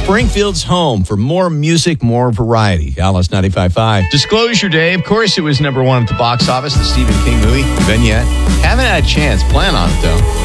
Springfield's home for more music, more variety. Alice 95.5. Disclosure Day. Of course, it was number one at the box office, the Stephen King movie, Vignette. Haven't had a chance. Plan on it, though.